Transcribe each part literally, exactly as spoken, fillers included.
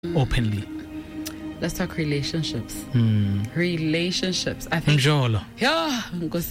openly? Let's talk relationships. Mm. Relationships. I think. Njolo. Yeah,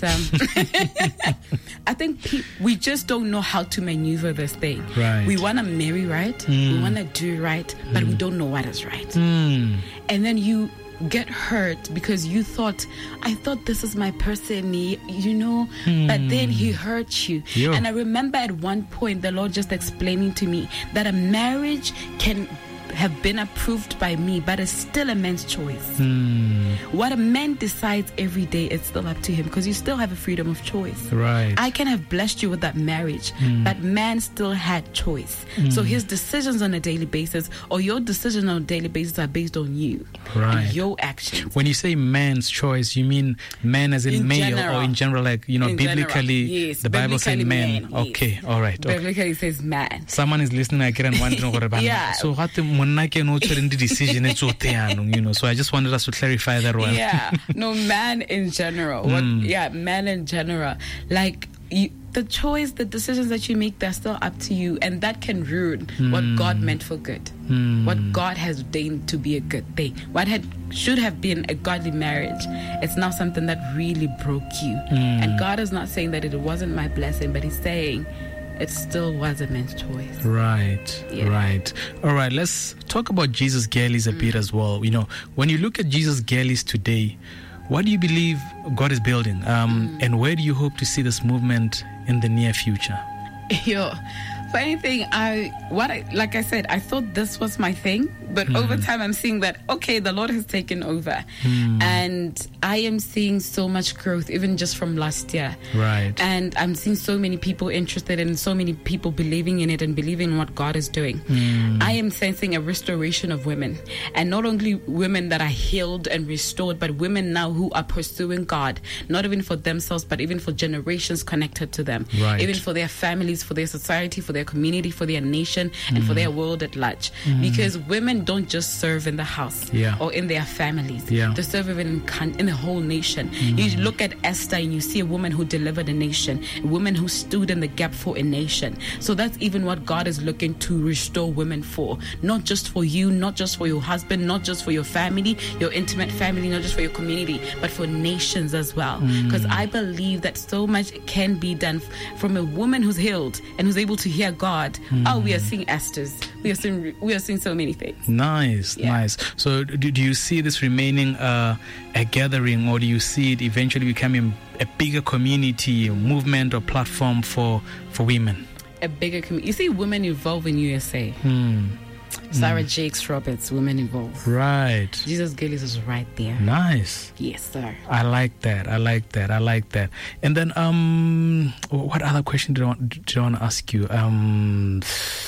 I think pe- we just don't know how to maneuver this thing. Right. We want to marry right. Mm. We want to do right, but mm. we don't know what is right. Mm. And then you get hurt because you thought, I thought this is my person, you know, mm. but then he hurt you. Yo. And I remember at one point the Lord just explaining to me that a marriage can have been approved by me, but it's still a man's choice. Mm. What a man decides every day, it's still up to him, because you still have a freedom of choice. Right. I can have blessed you with that marriage, mm. but man still had choice. Mm. So his decisions on a daily basis, or your decisions on a daily basis, are based on you, right? And your actions. When you say man's choice, you mean man as in, in male, general, or in general, like, you know, in biblically, yes, the Bible says man. man. Okay, yes. all right. Okay. Biblically says man. Someone is listening, I can wonder. Yeah. So what the decision, you know, so I just wanted us to clarify that one. Yeah, no, man in general. What, mm. Yeah, man in general. Like, you, the choice, the decisions that you make, they're still up to you, and that can ruin mm. what God meant for good, mm. what God has deigned to be a good thing, what had should have been a godly marriage. It's now something that really broke you, mm. and God is not saying that it wasn't my blessing, but He's saying it still was a man's choice. Right, yeah. right. All right, let's talk about Jesus girlies a mm. bit as well. You know, when you look at Jesus girlies today, what do you believe God is building? Um, mm. And where do you hope to see this movement in the near future? Yo, funny thing, I what I like I said, I thought this was my thing, but mm. over time I'm seeing that, okay, the Lord has taken over. Mm. And I am seeing so much growth, even just from last year. Right. And I'm seeing so many people interested and so many people believing in it and believing in what God is doing. Mm. I am sensing a restoration of women. And not only women that are healed and restored, but women now who are pursuing God, not even for themselves, but even for generations connected to them. Right. Even for their families, for their society, for their community, for their nation, and mm. for their world at large. Mm. Because women don't just serve in the house yeah. or in their families. Yeah. They serve even in, in the whole nation. Mm. You look at Esther and you see a woman who delivered a nation, a woman who stood in the gap for a nation. So that's even what God is looking to restore women for. Not just for you, not just for your husband, not just for your family, your intimate family, not just for your community, but for nations as well. Because mm. I believe that so much can be done f- from a woman who's healed and who's able to hear God. Mm. Oh, we are seeing Esther's. We are seeing, we are seeing so many things. Nice, yeah. nice. So do, do you see this remaining uh, a gathering, or do you see it eventually becoming a bigger community, a movement, or platform for, for women? A bigger community. You see Women Evolve in U S A. Mm. Sarah mm. Jakes Roberts, Women Evolve. Right. Jesus Girlies is right there. Nice. Yes, sir. I like that. I like that. I like that. And then, um, what other question did I want, did I want to ask you? Um,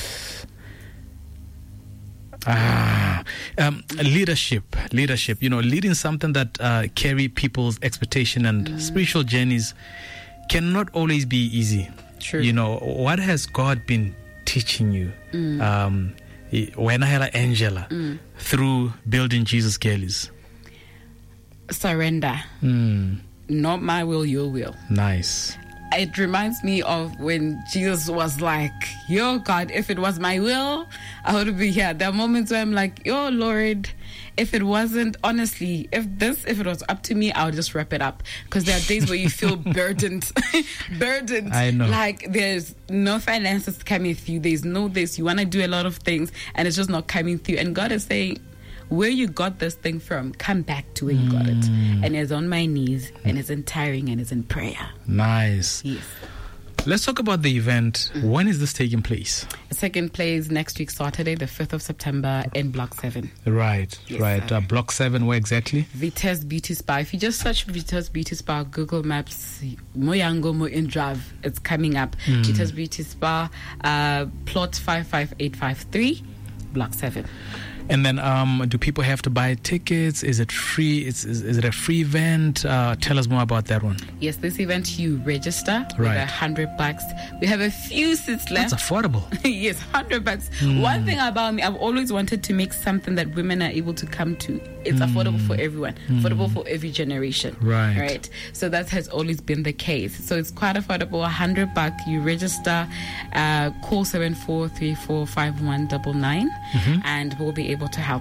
ah, um, leadership. Leadership. You know, leading something that uh, carry people's expectation and mm. spiritual journeys cannot always be easy. True. You know, what has God been teaching you? Mm. Um, when I had Angela mm. through building Jesus Girlies? Surrender. Mm. Not my will, your will. Nice. It reminds me of when Jesus was like, yo, God, if it was my will, I would be here. There are moments where I'm like, yo, Lord, if it wasn't, honestly, if this, if it was up to me, I would just wrap it up. Because there are days where you feel burdened. burdened. I know. Like there's no finances coming through. There's no this. You want to do a lot of things and it's just not coming through. And God is saying, where you got this thing from, come back to where you got it. And it's on my knees, and it's in tiring, and it's in prayer. Nice. Yes. Let's talk about the event. Mm. When is this taking place? It's taking place next week, Saturday, the fifth of September, in Block seven. Right, yes, right. Uh, Block seven, where exactly? Vitesse Beauty Spa. If you just search Vitesse Beauty Spa, Google Maps, Moyango Mo in Drive, it's coming up. Mm. Vitesse Beauty Spa, uh, plot five five eight five three, Block seven. And then, um, do people have to buy tickets? Is it free? Is, is, is it a free event? Uh, tell us more about that one. Yes, this event you register right. with a hundred bucks. We have a few seats left. That's affordable. Yes, hundred bucks. Mm. One thing about me, I've always wanted to make something that women are able to come to. It's mm. affordable for everyone, mm. affordable for every generation. Right. Right. So that has always been the case. So it's quite affordable. A hundred bucks. You register. Uh, call seven four three four five one double nine, and we'll be able to help